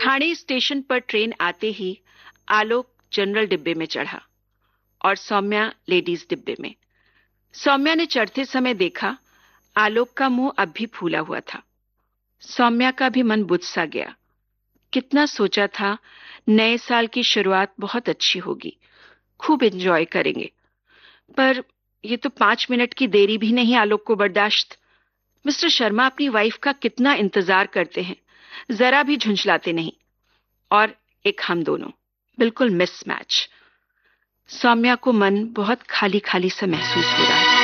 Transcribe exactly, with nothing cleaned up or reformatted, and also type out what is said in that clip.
Thane station पर train आते ही आलोक general डिब्बे में चढ़ा और सौम्या लेडीज डिब्बे में। सौम्या ने चढ़ते समय देखा आलोक का मुंह अब भी फूला हुआ था। सौम्या का भी मन बुझ सा गया। कितना सोचा था नए साल की शुरुआत बहुत अच्छी होगी, खूब एंजॉय करेंगे, पर ये तो पांच मिनट की देरी भी नहीं आलोक को बर्दाश्त। मिस्टर शर्मा अपनी वाइफ का कितना इंतजार करते हैं, जरा भी झुंझलाते नहीं, और एक हम दोनों, बिल्कुल मिसमैच। सौम्या को मन बहुत खाली खाली सा महसूस हो रहा है।